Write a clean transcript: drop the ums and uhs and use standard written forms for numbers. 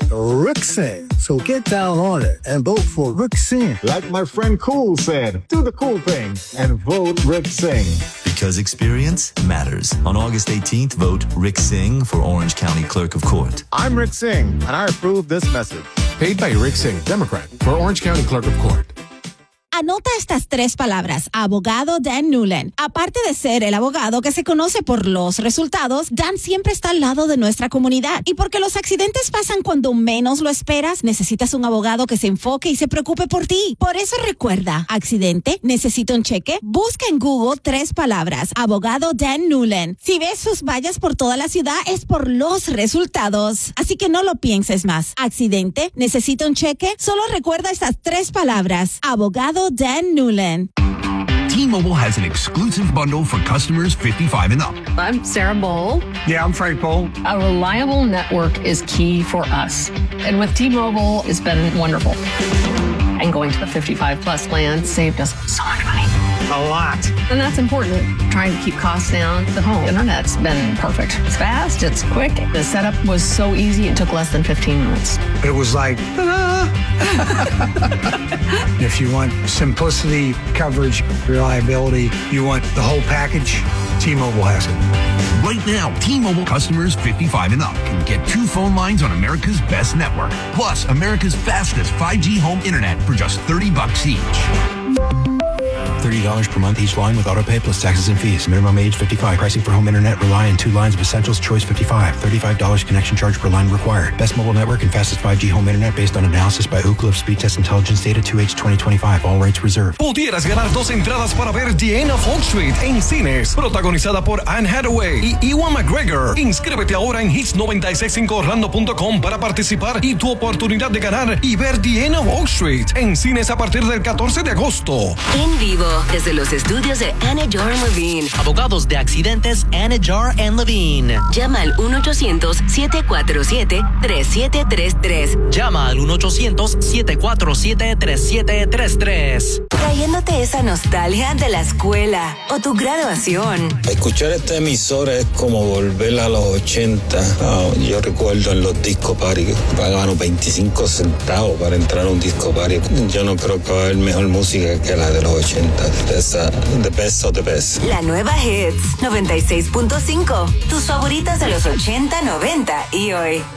Rick Sing. So get down on it and vote for Rick Sing. Like my friend Cool said, do the cool thing and vote Rick Sing. Because experience matters. On August 18th, vote Rick Sing for Orange County Clerk of Court. I'm Rick Sing, and I approve this message. Paid by Rick Sing, Democrat, for Orange County Clerk of Court. Anota estas 3 palabras. Abogado Dan Newland. Aparte de ser el abogado que se conoce por los resultados, Dan siempre está al lado de nuestra comunidad. Y porque los accidentes pasan cuando menos lo esperas, necesitas un abogado que se enfoque y se preocupe por ti. Por eso recuerda, accidente, necesito un cheque. Busca en Google 3 palabras. Abogado Dan Newland. Si ves sus vallas por toda la ciudad, es por los resultados. Así que no lo pienses más. Accidente, necesito un cheque. Solo recuerda estas 3 palabras. Abogado Dan Newland. T-Mobile has an exclusive bundle for customers 55 and up. I'm Sarah Bowl. Yeah, I'm Frank Bowl. A reliable network is key for us. And with T-Mobile, it's been wonderful. And going to the 55 plus plan saved us so much money. A lot. And that's important. Trying to keep costs down. The home internet's been perfect. It's fast, it's quick. The setup was so easy, it took less than 15 minutes. It was like, ta-da! If you want simplicity, coverage, reliability, you want the whole package, T-Mobile has it. Right now, T-Mobile customers 55 and up can get 2 phone lines on America's best network, plus America's fastest 5G home internet for just $30 each. $30 per month each line with autopay plus taxes and fees. Minimum age 55. Pricing for home internet rely on 2 lines of Essentials Choice 55. $35 connection charge per line required. Best mobile network and fastest 5G home internet based on analysis by Ookla of Speed Test Intelligence Data 2H 2025. All rates reserved. Pudieras ganar 2 entradas para ver The End of Wall Street en cines, protagonizada por Anne Hathaway y Ewan McGregor. Inscríbete ahora en hits965orlando.com para participar y tu oportunidad de ganar y ver The End of Wall Street en cines a partir del 14 de agosto. En vivo, desde los estudios de Anidjar Levine. Abogados de accidentes Anidjar Levine. Llama al 1-800-747-3733. Llama al 1-800-747-3733. Trayéndote esa nostalgia de la escuela o tu graduación. Escuchar esta emisora es como volver a los 80. Yo recuerdo en los disco party pagaban 25 centavos para entrar a un disco party. Yo no creo que va a haber mejor música que la de los 80. The best of the best. La nueva Hits 96.5. Tus favoritas de los 80, 90 y hoy.